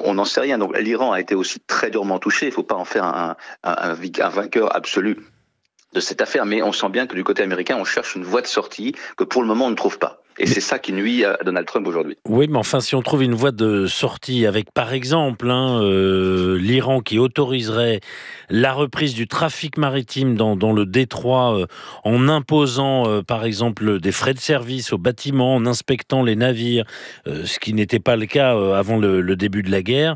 on n'en sait rien. Donc l'Iran a été aussi très durement touché. Il ne faut pas en faire un vainqueur absolu de cette affaire, mais on sent bien que du côté américain, on cherche une voie de sortie que pour le moment on ne trouve pas. Et c'est ça qui nuit à Donald Trump aujourd'hui. Oui, mais enfin, si on trouve une voie de sortie avec, par exemple, l'Iran qui autoriserait la reprise du trafic maritime dans le détroit en imposant, par exemple, des frais de service aux bâtiments, en inspectant les navires, ce qui n'était pas le cas avant le début de la guerre,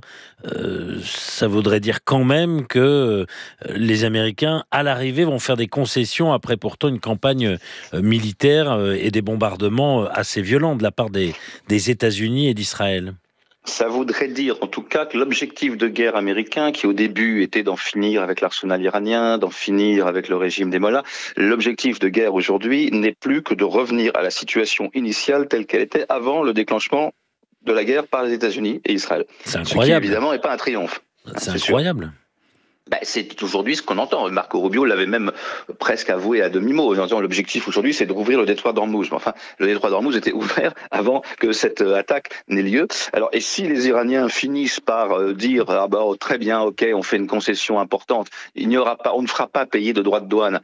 ça voudrait dire quand même que les Américains, à l'arrivée, vont faire des concessions après pourtant une campagne militaire et des bombardements assez violents de la part des États-Unis et d'Israël. Ça voudrait dire en tout cas que l'objectif de guerre américain, qui au début était d'en finir avec l'arsenal iranien, d'en finir avec le régime des Mollahs, l'objectif de guerre aujourd'hui n'est plus que de revenir à la situation initiale telle qu'elle était avant le déclenchement de la guerre par les États-Unis et Israël. C'est incroyable. Ce qui évidemment n'est pas un triomphe. C'est incroyable. C'est aujourd'hui ce qu'on entend. Marco Rubio l'avait même presque avoué à demi-mot. L'objectif aujourd'hui, c'est de rouvrir le détroit d'Ormuz. Mais enfin, le détroit d'Ormuz était ouvert avant que cette attaque n'ait lieu. Alors, et si les Iraniens finissent par dire très bien, ok, on fait une concession importante, on ne fera pas payer de droits de douane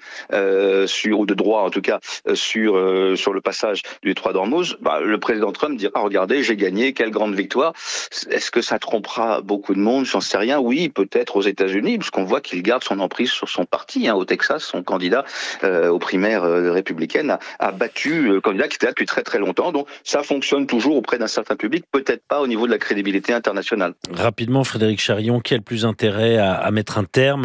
ou de droits en tout cas sur le passage du détroit d'Ormuz, le président Trump dira regardez, j'ai gagné, quelle grande victoire. Est-ce que ça trompera beaucoup de monde? J'en sais rien. Oui, peut-être aux États-Unis. Qu'on voit qu'il garde son emprise sur son parti. Au Texas, son candidat aux primaires républicaines a battu le candidat qui était là depuis très très longtemps. Donc ça fonctionne toujours auprès d'un certain public, peut-être pas au niveau de la crédibilité internationale. Rapidement, Frédéric Charion, qui a le plus intérêt à mettre un terme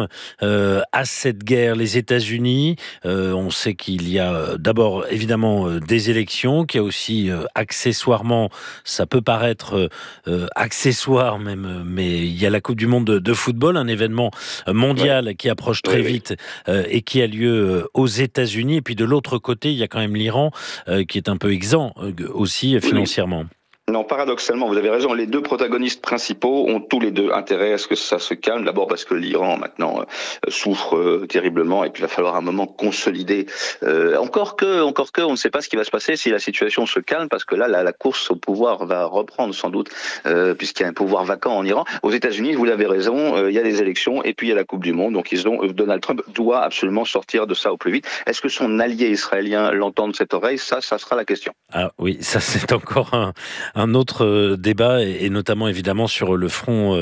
à cette guerre? Les États-Unis, on sait qu'il y a d'abord évidemment des élections, qu'il y a aussi accessoirement, ça peut paraître accessoire même, mais il y a la Coupe du Monde de football, un événement mondial qui approche très vite et qui a lieu aux États-Unis. Et puis de l'autre côté, il y a quand même l'Iran qui est un peu exempt aussi financièrement. Non, paradoxalement, vous avez raison, les deux protagonistes principaux ont tous les deux intérêt à ce que ça se calme. D'abord parce que l'Iran maintenant souffre terriblement et puis il va falloir un moment consolider. Encore que, on ne sait pas ce qui va se passer si la situation se calme, parce que là, la course au pouvoir va reprendre sans doute, puisqu'il y a un pouvoir vacant en Iran. Aux États-Unis, vous l'avez raison, il y a des élections et puis il y a la Coupe du Monde. Donc Donald Trump doit absolument sortir de ça au plus vite. Est-ce que son allié israélien l'entend de cette oreille? Ça sera la question. Ah oui, ça c'est encore un autre débat, et notamment évidemment sur le front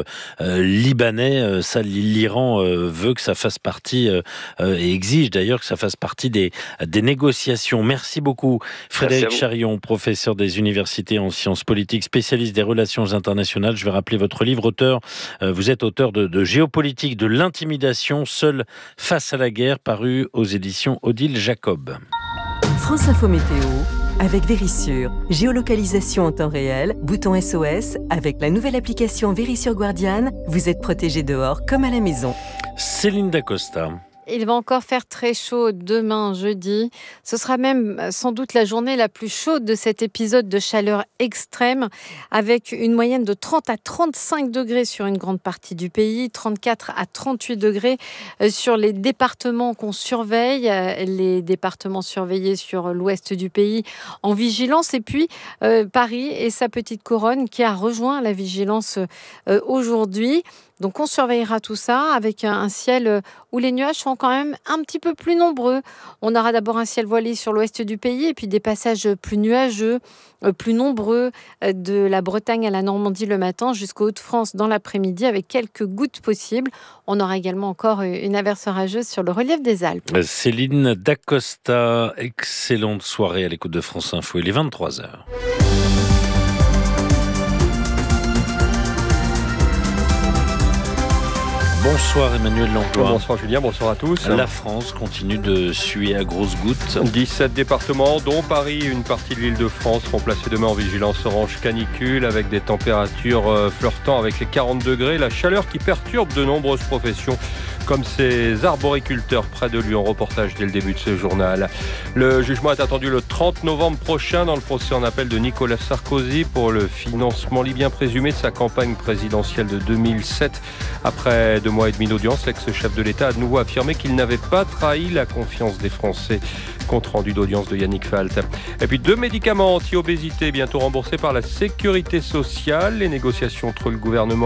libanais. Ça, l'Iran veut que ça fasse partie et exige d'ailleurs que ça fasse partie des négociations. Merci beaucoup Frédéric Charion, professeur des universités en sciences politiques, spécialiste des relations internationales. Je vais rappeler votre livre, vous êtes auteur de Géopolitique de l'intimidation, seul face à la guerre, paru aux éditions Odile Jacob. France Info Météo avec Vérissure. Géolocalisation en temps réel, bouton SOS. Avec la nouvelle application Vérissure Guardian, vous êtes protégé dehors comme à la maison. Céline Dacosta. Il va encore faire très chaud demain, jeudi. Ce sera même sans doute la journée la plus chaude de cet épisode de chaleur extrême, avec une moyenne de 30 à 35 degrés sur une grande partie du pays, 34 à 38 degrés sur les départements qu'on surveille, les départements surveillés sur l'ouest du pays en vigilance, et puis Paris et sa petite couronne qui a rejoint la vigilance aujourd'hui. Donc on surveillera tout ça avec un ciel où les nuages sont quand même un petit peu plus nombreux. On aura d'abord un ciel voilé sur l'ouest du pays et puis des passages plus nuageux, plus nombreux de la Bretagne à la Normandie le matin jusqu'aux Hauts-de-France dans l'après-midi avec quelques gouttes possibles. On aura également encore une averse orageuse sur le relief des Alpes. Céline Dacosta, excellente soirée à l'écoute de France Info. Il est 23h. Bonsoir Emmanuel Langlois. Bonsoir Julien, bonsoir à tous. La France continue de suer à grosses gouttes. 17 départements, dont Paris et une partie de l'Île-de-France, seront placés demain en vigilance orange canicule, avec des températures flirtant avec les 40 degrés. La chaleur qui perturbe de nombreuses professions, comme ces arboriculteurs près de Lyon. Reportage dès le début de ce journal. Le jugement est attendu le 30 novembre prochain dans le procès en appel de Nicolas Sarkozy pour le financement libyen présumé de sa campagne présidentielle de 2007. Après 2 mois et demi d'audience, l'ex-chef de l'État a de nouveau affirmé qu'il n'avait pas trahi la confiance des Français. Compte rendu d'audience de Yannick Falt. Et puis 2 médicaments anti-obésité bientôt remboursés par la Sécurité sociale. Les négociations entre le gouvernement